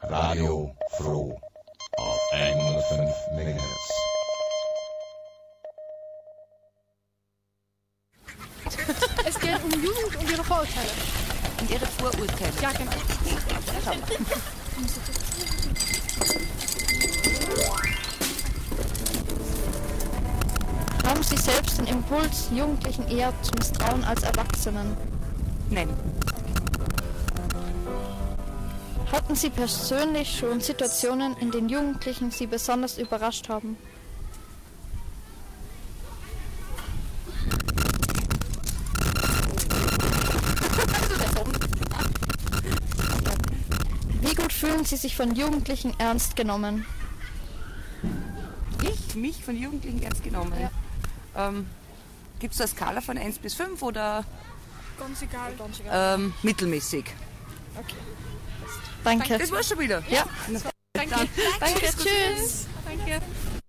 Radio Froh auf 105 MHz. Es geht um Jugend und ihre Vorurteile. Und ihre Vorurteile. Ja, genau. Haben Sie selbst den Impuls, Jugendlichen eher zu misstrauen als Erwachsenen? Nein. Hatten Sie persönlich schon Situationen, in denen Jugendlichen Sie besonders überrascht haben? Wie gut fühlen Sie sich von Jugendlichen ernst genommen? Mich von Jugendlichen ernst genommen? Ja. Gibt es eine Skala von 1 bis 5 oder Ganz egal. mittelmäßig? Okay. Danke. Das war's schon wieder. Ja. Danke. Danke. Tschüss. Danke.